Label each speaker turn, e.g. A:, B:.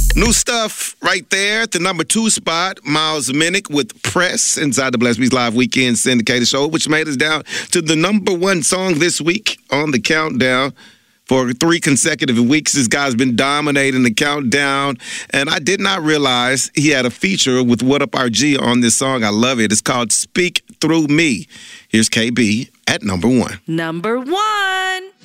A: New stuff right there at the number 2 spot. Miles Minnick with Press inside the Blast Beats Live Weekend syndicated show, which made us down to the number 1 song this week on the countdown. For 3 consecutive weeks, this guy's been dominating the countdown. And I did not realize he had a feature with What Up RG on this song. I love it. It's called Speak Through Me. Here's KB at number 1.
B: Number 1.